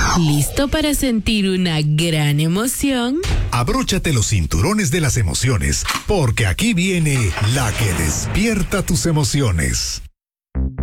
¿Listo para sentir una gran emoción? Abróchate los cinturones de las emociones, porque aquí viene la que despierta tus emociones.